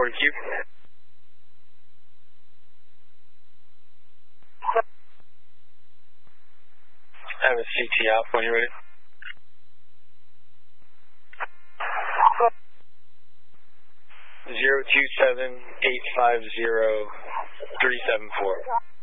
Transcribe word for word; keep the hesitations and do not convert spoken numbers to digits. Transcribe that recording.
forty Q. I have a C T out when you're ready. Zero two seven eight five zero three seven four.